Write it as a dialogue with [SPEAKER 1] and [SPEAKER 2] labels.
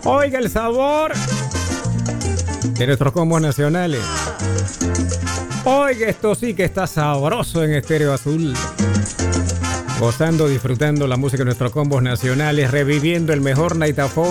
[SPEAKER 1] Oiga el sabor de nuestros combos nacionales. Oiga, esto sí que está sabroso en Estéreo Azul. Gozando, disfrutando la música de nuestros combos nacionales, reviviendo el mejor Night of